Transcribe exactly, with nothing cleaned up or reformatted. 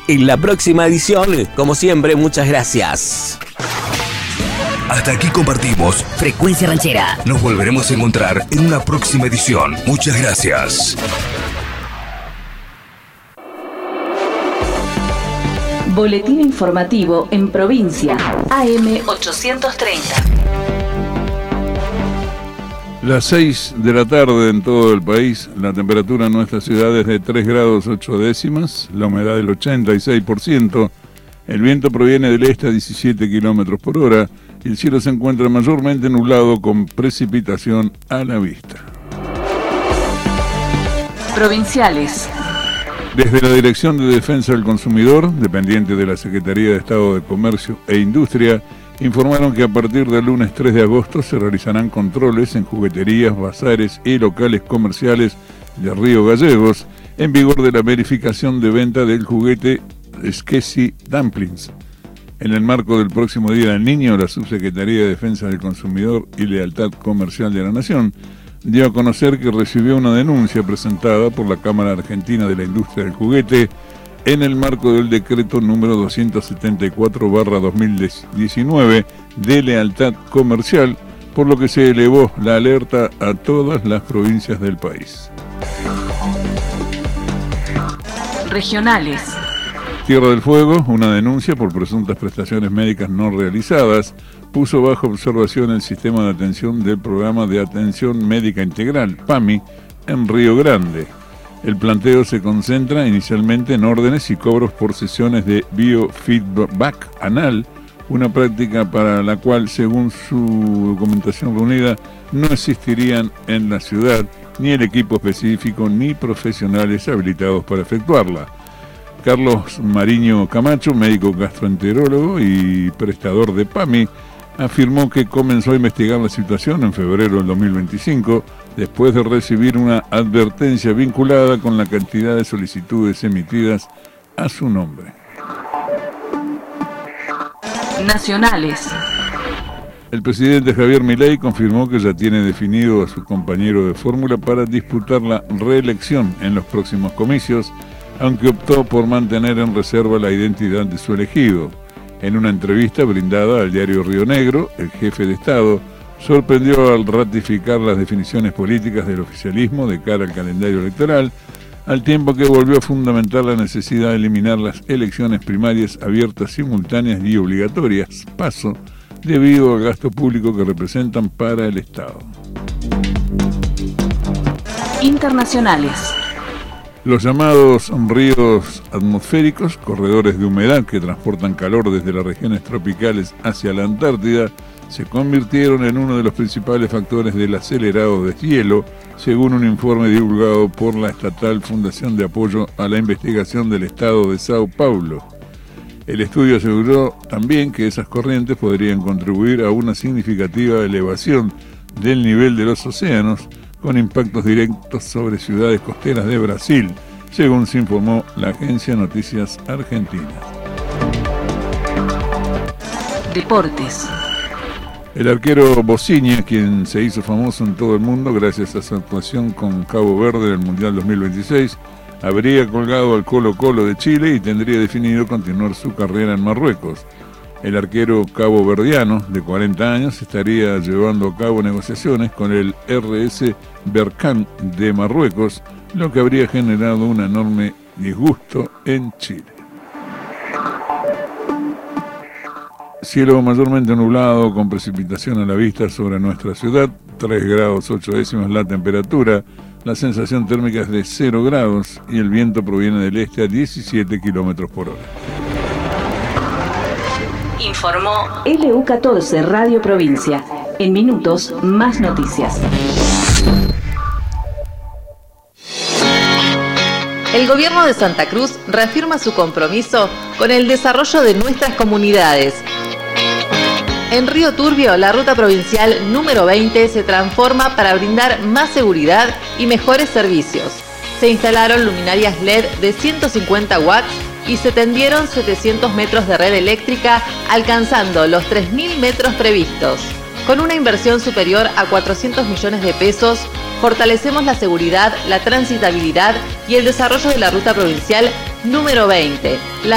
en la próxima edición. Como siempre, muchas gracias. Hasta aquí compartimos Frecuencia Ranchera. Nos volveremos a encontrar en una próxima edición. Muchas gracias. Boletín informativo en provincia. A M ochocientos treinta. Las seis de la tarde en todo el país. La temperatura en nuestra ciudad es de tres grados ocho décimas. La humedad del ochenta y seis por ciento. El viento proviene del este a diecisiete kilómetros por hora. Y el cielo se encuentra mayormente nublado con precipitación a la vista. Provinciales. Desde la Dirección de Defensa del Consumidor, dependiente de la Secretaría de Estado de Comercio e Industria, informaron que a partir del lunes tres de agosto se realizarán controles en jugueterías, bazares y locales comerciales de Río Gallegos, en vigor de la verificación de venta del juguete Sketchy Dumplings. En el marco del próximo Día del Niño, la Subsecretaría de Defensa del Consumidor y Lealtad Comercial de la Nación dio a conocer que recibió una denuncia presentada por la Cámara Argentina de la Industria del Juguete en el marco del decreto número doscientos setenta y cuatro barra dos mil diecinueve de lealtad comercial, por lo que se elevó la alerta a todas las provincias del país. Regionales. Tierra del Fuego, una denuncia por presuntas prestaciones médicas no realizadas, puso bajo observación el sistema de atención del Programa de Atención Médica Integral, PAMI, en Río Grande. El planteo se concentra inicialmente en órdenes y cobros por sesiones de biofeedback anal, una práctica para la cual, según su documentación reunida, no existirían en la ciudad ni el equipo específico ni profesionales habilitados para efectuarla. Carlos Mariño Camacho, médico gastroenterólogo y prestador de PAMI, afirmó que comenzó a investigar la situación en febrero del dos mil veinticinco, después de recibir una advertencia vinculada con la cantidad de solicitudes emitidas a su nombre. Nacionales. El presidente Javier Milei confirmó que ya tiene definido a su compañero de fórmula para disputar la reelección en los próximos comicios, aunque optó por mantener en reserva la identidad de su elegido. En una entrevista brindada al diario Río Negro, el jefe de Estado sorprendió al ratificar las definiciones políticas del oficialismo de cara al calendario electoral, al tiempo que volvió a fundamentar la necesidad de eliminar las elecciones primarias abiertas, simultáneas y obligatorias, paso, debido al gasto público que representan para el Estado. Internacionales. Los llamados ríos atmosféricos, corredores de humedad que transportan calor desde las regiones tropicales hacia la Antártida, se convirtieron en uno de los principales factores del acelerado deshielo, según un informe divulgado por la estatal Fundación de Apoyo a la Investigación del Estado de Sao Paulo. El estudio aseguró también que esas corrientes podrían contribuir a una significativa elevación del nivel de los océanos, con impactos directos sobre ciudades costeras de Brasil, según se informó la agencia Noticias Argentina. Deportes. El arquero Bociña, quien se hizo famoso en todo el mundo gracias a su actuación con Cabo Verde en el Mundial dos mil veintiséis, habría colgado al Colo-Colo de Chile y tendría definido continuar su carrera en Marruecos. El arquero caboverdiano, de cuarenta años, estaría llevando a cabo negociaciones con el R S Berkane de Marruecos, lo que habría generado un enorme disgusto en Chile. Cielo mayormente nublado, con precipitación a la vista sobre nuestra ciudad, tres grados ocho décimas la temperatura, la sensación térmica es de cero grados y el viento proviene del este a diecisiete kilómetros por hora. Informó L U catorce Radio Provincia. En minutos, más noticias. El gobierno de Santa Cruz reafirma su compromiso con el desarrollo de nuestras comunidades. En Río Turbio, la ruta provincial número veinte se transforma para brindar más seguridad y mejores servicios. Se instalaron luminarias L E D de ciento cincuenta watts y se tendieron setecientos metros de red eléctrica, alcanzando los tres mil metros previstos. Con una inversión superior a cuatrocientos millones de pesos, fortalecemos la seguridad, la transitabilidad y el desarrollo de la ruta provincial número veinte. La